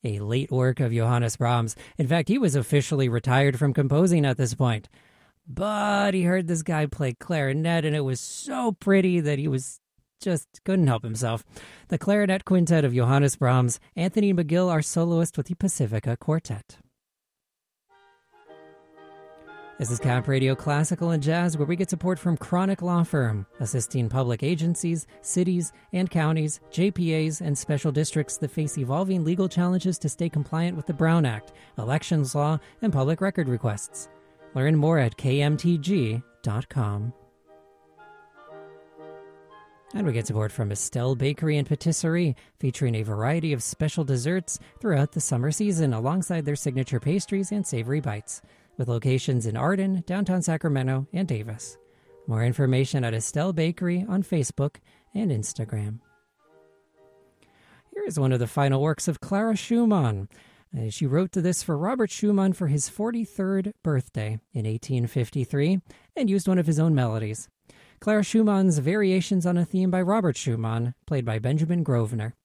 a late work of Johannes Brahms. In fact, he was officially retired from composing at this point. But he heard this guy play clarinet, and it was so pretty that he just couldn't help himself. The Clarinet Quintet of Johannes Brahms, Anthony McGill, our soloist with the Pacifica Quartet. This is Cap Radio Classical and Jazz, where we get support from Chronic Law Firm, assisting public agencies, cities and counties, JPAs, and special districts that face evolving legal challenges to stay compliant with the Brown Act, elections law, and public record requests. Learn more at kmtg.com. And we get support from Estelle Bakery and Patisserie, featuring a variety of special desserts throughout the summer season, alongside their signature pastries and savory bites, with locations in Arden, downtown Sacramento, and Davis. More information at Estelle Bakery on Facebook and Instagram. Here is one of the final works of Clara Schumann. She wrote this for Robert Schumann for his 43rd birthday in 1853 and used one of his own melodies. Clara Schumann's Variations on a Theme by Robert Schumann, played by Benjamin Grosvenor.